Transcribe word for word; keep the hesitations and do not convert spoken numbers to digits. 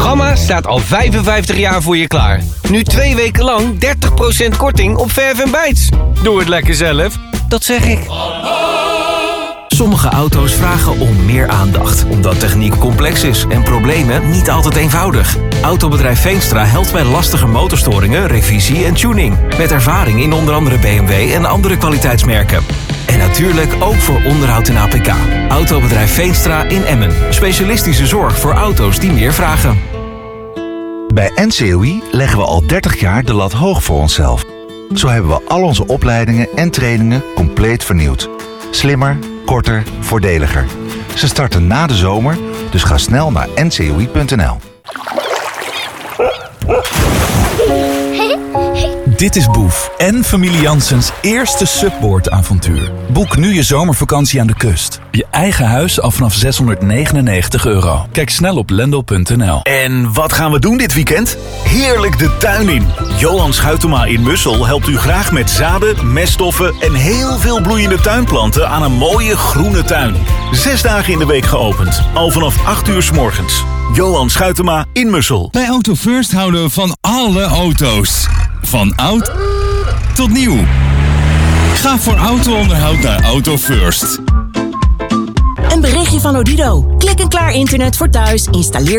Gamma staat al vijfenvijftig jaar voor je klaar. Nu twee weken lang dertig procent korting op verf en bijts. Doe het lekker zelf, dat zeg ik. Sommige auto's vragen om meer aandacht, omdat techniek complex is en problemen niet altijd eenvoudig. Autobedrijf Veenstra helpt bij lastige motorstoringen, revisie en tuning. Met ervaring in onder andere B M W en andere kwaliteitsmerken. En natuurlijk ook voor onderhoud en A P K. Autobedrijf Veenstra in Emmen. Specialistische zorg voor auto's die meer vragen. Bij N C O I leggen we al dertig jaar de lat hoog voor onszelf. Zo hebben we al onze opleidingen en trainingen compleet vernieuwd. Slimmer, korter, voordeliger. Ze starten na de zomer, dus ga snel naar n c o i punt n l. Dit is Boef en familie Janssens eerste Subboard-avontuur. Boek nu je zomervakantie aan de kust. Je eigen huis al vanaf zeshonderdnegenennegentig euro. Kijk snel op lendel punt n l. En wat gaan we doen dit weekend? Heerlijk de tuin in. Johan Schuitema in Mussel helpt u graag met zaden, meststoffen en heel veel bloeiende tuinplanten aan een mooie groene tuin. Zes dagen in de week geopend. Al vanaf acht uur 's morgens. Johan Schuitema in Mussel. Bij Auto First houden we van alle auto's. Van oud tot nieuw. Ga voor auto-onderhoud naar Auto First. Een berichtje van Odido. Klik en klaar internet voor thuis. Installeer